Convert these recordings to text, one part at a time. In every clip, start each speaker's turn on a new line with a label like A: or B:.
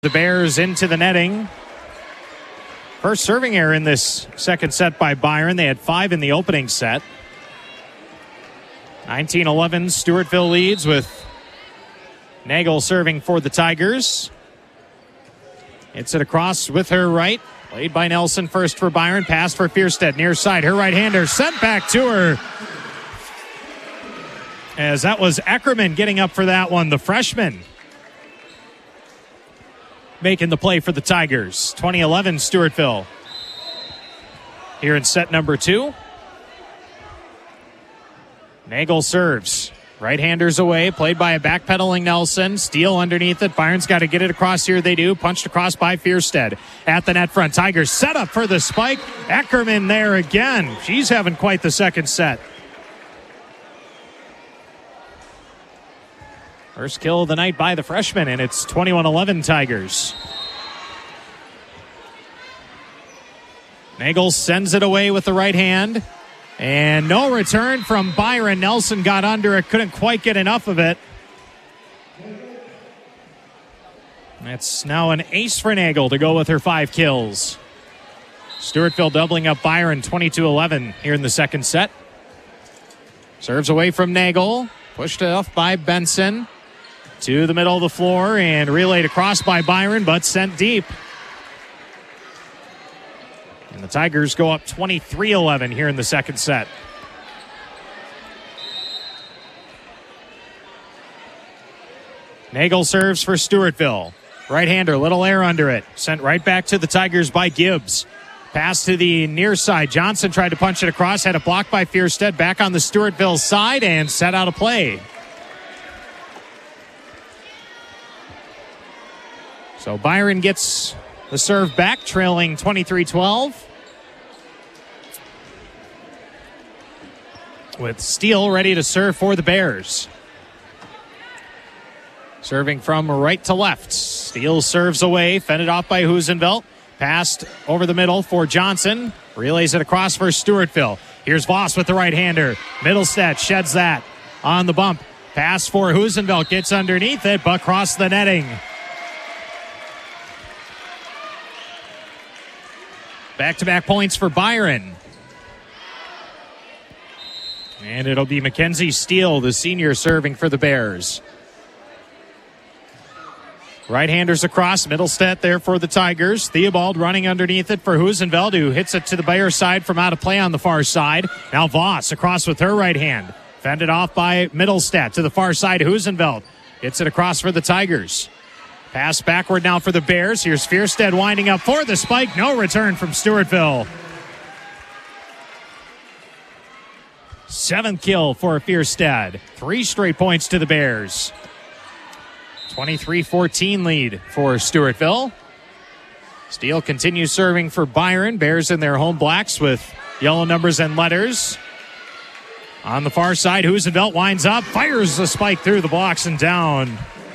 A: The Bears into the netting. First serving error in this second set by Byron. They had 5 in the opening set. 19-11, Stewartville leads with Nagel serving for the Tigers. Hits it across with her right. Played by Nelson first for Byron. Pass for Fierstead near side. Her right-hander sent back to her. As that was Eckerman getting up for that one, the freshman. Making the play for the Tigers. 20-11 Stewartville. Here in set number 2. Nagel serves. Right-handers away. Played by a backpedaling Nelson. Steele underneath it. Byron's got to get it across here. They do. Punched across by Fierstead. At the net front. Tigers set up for the spike. Eckerman there again. She's having quite the second set. First kill of the night by the freshman, and it's 21-11 Tigers. Nagel sends it away with the right hand. And no return from Byron. Nelson got under it, couldn't quite get enough of it. That's now an ace for Nagel to go with her 5 kills. Stewartville doubling up Byron, 22-11 here in the second set. Serves away from Nagel. Pushed off by Benson. To the middle of the floor and relayed across by Byron, but sent deep. And the Tigers go up 23-11 here in the second set. Nagel serves for Stewartville. Right-hander, little air under it. Sent right back to the Tigers by Gibbs. Pass to the near side. Johnson tried to punch it across, had it blocked by Fierstead. Back on the Stewartville side and set out of play. So Byron gets the serve back, trailing 23-12. With Steele ready to serve for the Bears. Serving from right to left. Steele serves away, fended off by Husenvelt. Passed over the middle for Johnson. Relays it across for Stewartville. Here's Voss with the right-hander. Middlestead sheds that on the bump. Pass for Husenvelt, gets underneath it, but crossed the netting. Back-to-back points for Byron. And it'll be Mackenzie Steele, the senior, serving for the Bears. Right-handers across. Middlestead there for the Tigers. Theobald running underneath it for Husenveld, who hits it to the Bears side from out of play on the far side. Now Voss across with her right hand. Fended off by Middlestead to the far side. Husenveld hits it across for the Tigers. Pass backward now for the Bears. Here's Fierstead winding up for the spike. No return from Stewartville. 7th kill for Fierstead. 3 straight points to the Bears. 23-14 lead for Stewartville. Steele continues serving for Byron. Bears in their home blacks with yellow numbers and letters. On the far side, Husenvelt winds up, fires the spike through the blocks and down.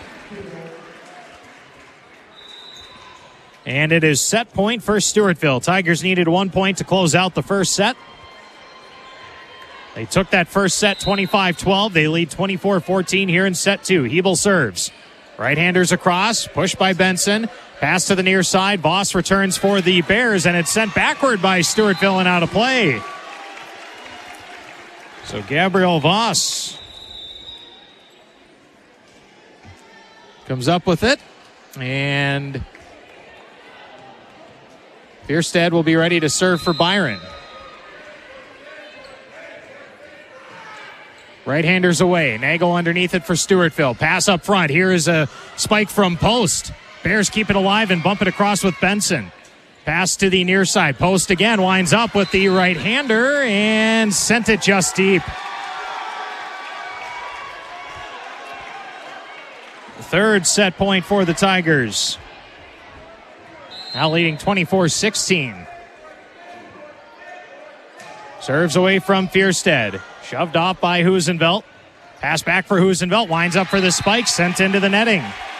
A: And it is set point for Stewartville. Tigers needed 1 point to close out the first set. They took that first set 25-12. They lead 24-14 here in set 2. Hebel serves. Right-handers across, pushed by Benson. Pass to the near side. Voss returns for the Bears, and it's sent backward by Stewartville and out of play. So Gabriel Voss comes up with it, and Fierstead will be ready to serve for Byron. Right-handers away. Nagel underneath it for Stewartville. Pass up front. Here is a spike from Post. Bears keep it alive and bump it across with Benson. Pass to the near side. Post again winds up with the right-hander and sent it just deep. Third set point for the Tigers. Now leading 24-16. Serves away from Fierstead. Shoved off by Husenvelt. Pass back for Husenvelt. Winds up for the spike. Sent into the netting.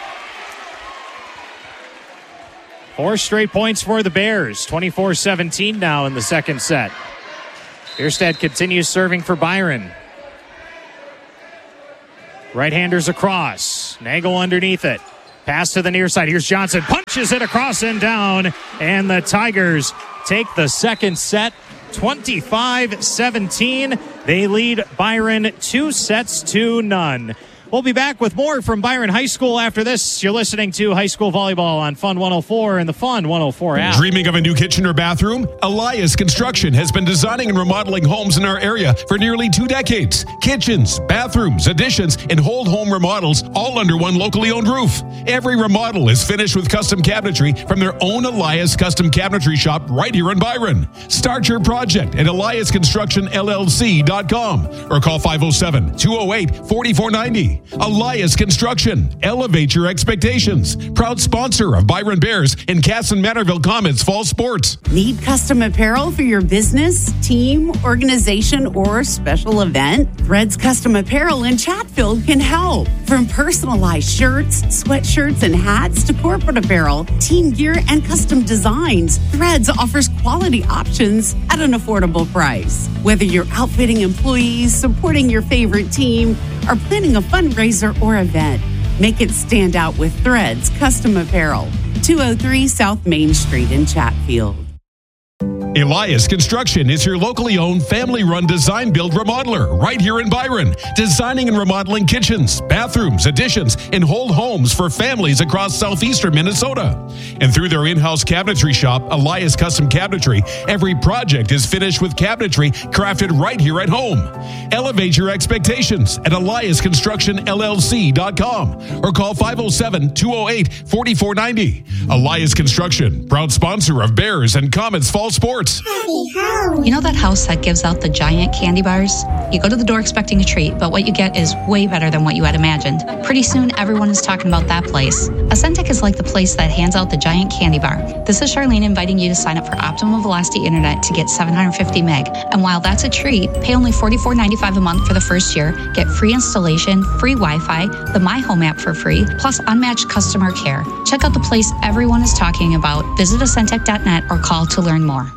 A: 4 straight points for the Bears. 24-17 now in the second set. Fierstead continues serving for Byron. Right-handers across. Nagel underneath it. Pass to the near side. Here's Johnson. Punches it across and down. And the Tigers take the second set 25-17. They lead Byron 2-0. We'll be back with more from Byron High School after this. You're listening to High School Volleyball on Fun 104 and the Fun 104 app.
B: Dreaming of a new kitchen or bathroom? Elias Construction has been designing and remodeling homes in our area for nearly 2 decades. Kitchens, bathrooms, additions, and whole home remodels all under one locally owned roof. Every remodel is finished with custom cabinetry from their own Elias Custom Cabinetry Shop right here in Byron. Start your project at EliasConstructionLLC.com or call 507-208-4490. Elias Construction. Elevate your expectations. Proud sponsor of Byron Bears and Casson Manorville Comets Fall Sports.
C: Need custom apparel for your business, team, organization, or special event? Threads Custom Apparel in Chatfield can help. From personalized shirts, sweatshirts, and hats to corporate apparel, team gear, and custom designs, Threads offers quality options at an affordable price. Whether you're outfitting employees, supporting your favorite team, or planning a fundraiser or event, make it stand out with Threads Custom Apparel, 203 South Main Street in Chatfield.
B: Elias Construction is your locally owned, family-run design-build remodeler right here in Byron. Designing and remodeling kitchens, bathrooms, additions, and whole homes for families across southeastern Minnesota. And through their in-house cabinetry shop, Elias Custom Cabinetry, every project is finished with cabinetry crafted right here at home. Elevate your expectations at EliasConstructionLLC.com or call 507-208-4490. Elias Construction, proud sponsor of Bears and Comets Fall Sports.
D: You know that house that gives out the giant candy bars? You go to the door expecting a treat, but what you get is way better than what you had imagined. Pretty soon, everyone is talking about that place. Ascentec is like the place that hands out the giant candy bar. This is Charlene inviting you to sign up for Optimum Velocity Internet to get 750 meg. And while that's a treat, pay only $44.95 a month for the first year, get free installation, free Wi-Fi, the My Home app for free, plus unmatched customer care. Check out the place everyone is talking about. Visit Ascentec.net or call to learn more.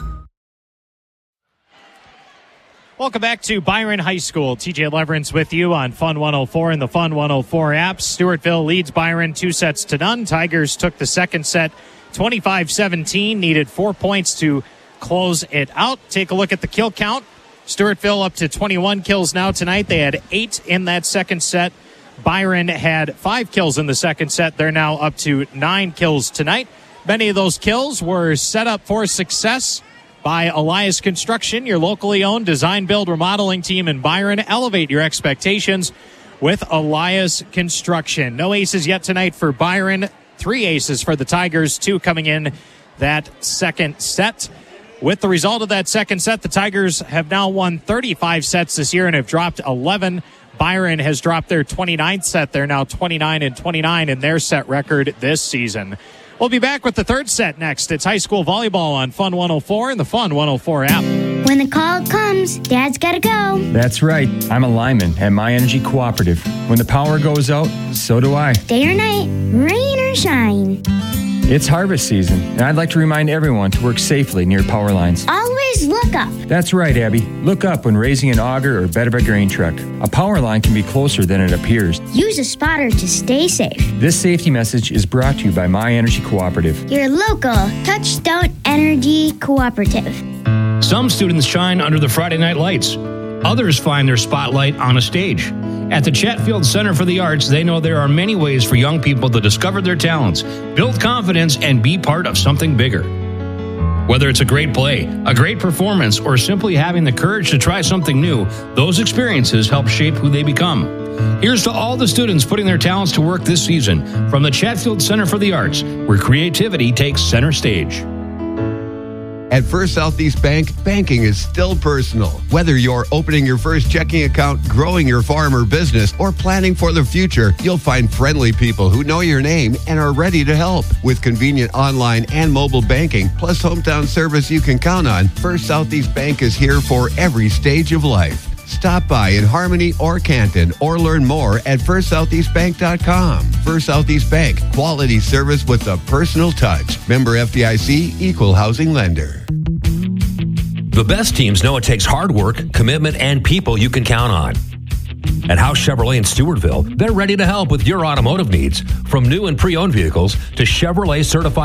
A: Welcome back to Byron High School. TJ Leverance with you on Fun 104 and the Fun 104 app. Stewartville leads Byron 2-0. Tigers took the second set 25-17, needed 4 points to close it out. Take a look at the kill count. Stewartville up to 21 kills now tonight. They had 8 in that second set. Byron had 5 kills in the second set. They're now up to 9 kills tonight. Many of those kills were set up for success by Elias Construction, your locally owned design, build, remodeling team in Byron. Elevate your expectations with Elias Construction. No aces yet tonight for Byron. 3 aces for the Tigers, 2 coming in that second set. With the result of that second set, the Tigers have now won 35 sets this year and have dropped 11. Byron has dropped their 29th set. They're now 29-29 in their set record this season. We'll be back with the third set next. It's high school volleyball on Fun 104 and the Fun 104 app.
E: When the call comes, Dad's got to go.
F: That's right. I'm a lineman at My Energy Cooperative. When the power goes out, so do I.
E: Day or night, rain or shine.
F: It's harvest season, and I'd like to remind everyone to work safely near power lines.
E: Always look up.
F: That's right, Abby. Look up when raising an auger or bed of a grain truck. A power line can be closer than it appears.
E: Use a spotter to stay safe.
F: This safety message is brought to you by My Energy Cooperative.
E: Your local Touchstone Energy Cooperative.
G: Some students shine under the Friday night lights. Others find their spotlight on a stage. At the Chatfield Center for the Arts, they know there are many ways for young people to discover their talents, build confidence, and be part of something bigger. Whether it's a great play, a great performance, or simply having the courage to try something new, those experiences help shape who they become. Here's to all the students putting their talents to work this season from the Chatfield Center for the Arts, where creativity takes center stage.
H: At First Southeast Bank, banking is still personal. Whether you're opening your first checking account, growing your farm or business, or planning for the future, you'll find friendly people who know your name and are ready to help. With convenient online and mobile banking, plus hometown service you can count on, First Southeast Bank is here for every stage of life. Stop by in Harmony or Canton or learn more at FirstSoutheastBank.com. First Southeast Bank, quality service with a personal touch. Member FDIC, equal housing lender.
I: The best teams know it takes hard work, commitment, and people you can count on. At House Chevrolet in Stewartville, they're ready to help with your automotive needs. From new and pre-owned vehicles to Chevrolet certified